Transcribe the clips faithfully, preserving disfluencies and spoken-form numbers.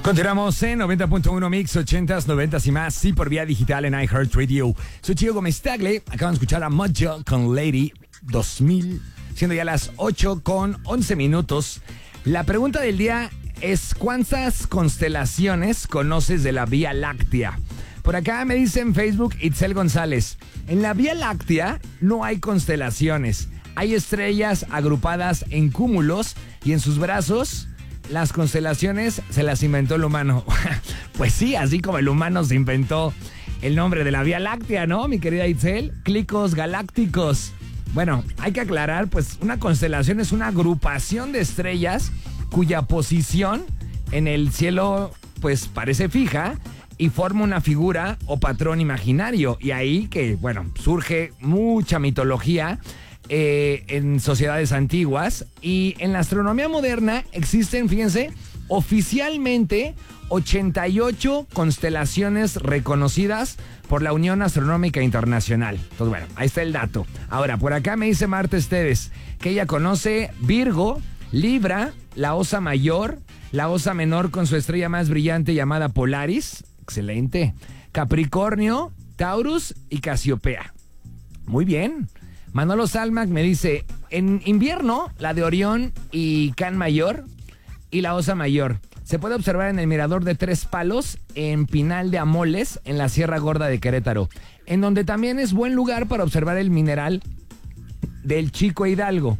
Continuamos en noventa punto uno Mix, ochentas, noventas y más, sí, por vía digital en iHeartRadio. Soy Gio Gómez Tagle, acaban de escuchar a Mojo con Lady dos mil, siendo ya las ocho con once minutos. La pregunta del día es: ¿cuántas constelaciones conoces de la Vía Láctea? Por acá me dice en Facebook Itzel González: en la Vía Láctea no hay constelaciones, hay estrellas agrupadas en cúmulos y en sus brazos las constelaciones se las inventó el humano. Pues sí, así como el humano se inventó el nombre de la Vía Láctea, ¿no, mi querida Itzel? Clicos galácticos. Bueno, hay que aclarar, pues una constelación es una agrupación de estrellas cuya posición en el cielo pues parece fija y forma una figura o patrón imaginario. Y ahí que, bueno, surge mucha mitología eh, en sociedades antiguas. Y en la astronomía moderna existen, fíjense, oficialmente ochenta y ocho constelaciones reconocidas por la Unión Astronómica Internacional. Entonces, bueno, ahí está el dato. Ahora, por acá me dice Marta Esteves que ella conoce Virgo, Libra, la Osa Mayor, la Osa Menor con su estrella más brillante llamada Polaris. Excelente. Capricornio, Taurus y Casiopea. Muy bien. Manolo Salmac me dice: en invierno, la de Orión y Can Mayor y la Osa Mayor se puede observar en el mirador de Tres Palos en Pinal de Amoles, en la Sierra Gorda de Querétaro, en donde también es buen lugar para observar el mineral del Chico Hidalgo.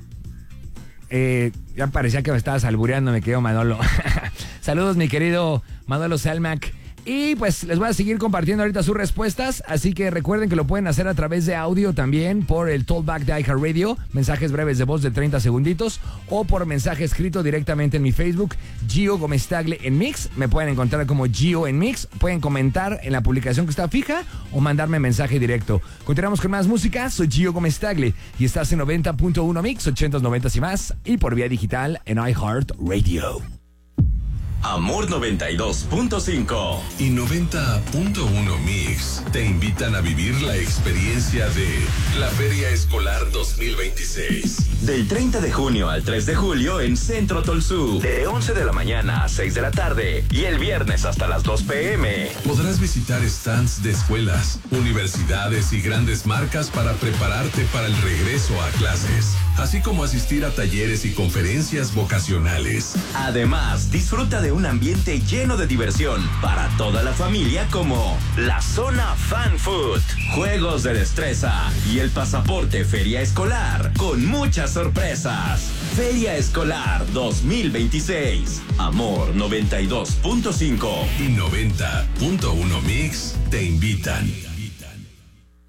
Eh, ya parecía que me estabas albureando, me quedo Manolo. Saludos, mi querido Manolo Salmac. Y pues les voy a seguir compartiendo ahorita sus respuestas, así que recuerden que lo pueden hacer a través de audio también por el Talkback de iHeartRadio, mensajes breves de voz de treinta segunditos, o por mensaje escrito directamente en mi Facebook, Gio Gómez Tagle en Mix. Me pueden encontrar como Gio en Mix, pueden comentar en la publicación que está fija o mandarme mensaje directo. Continuamos con más música, soy Gio Gómez Tagle y estás en noventa punto uno Mix, ochentas, noventas y más, y por vía digital en iHeartRadio. Amor noventa y dos punto cinco y noventa punto uno Mix te invitan a vivir la experiencia de la Feria Escolar dos mil veintiséis. Del treinta de junio al tres de julio en Centro Tolsú, de once de la mañana a seis de la tarde y el viernes hasta las dos pm. Podrás visitar stands de escuelas, universidades y grandes marcas para prepararte para el regreso a clases, así como asistir a talleres y conferencias vocacionales. Además, disfruta de un ambiente lleno de diversión para toda la familia, como la zona Fan Food, juegos de destreza y el pasaporte Feria Escolar con muchas sorpresas. Feria Escolar dos mil veintiséis. Amor noventa y dos punto cinco y noventa punto uno Mix te invitan.